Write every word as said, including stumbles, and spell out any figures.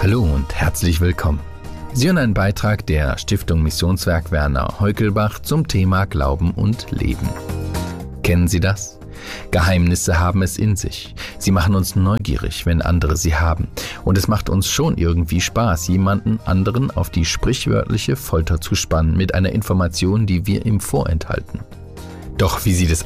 Hallo und herzlich willkommen. Sie hören einen Beitrag der Stiftung Missionswerk Werner Heukelbach zum Thema Glauben und Leben. Kennen Sie das? Geheimnisse haben es in sich. Sie machen uns neugierig, wenn andere sie haben. Und es macht uns schon irgendwie Spaß, jemanden anderen auf die sprichwörtliche Folter zu spannen mit einer Information, die wir ihm vorenthalten. Doch wie sieht es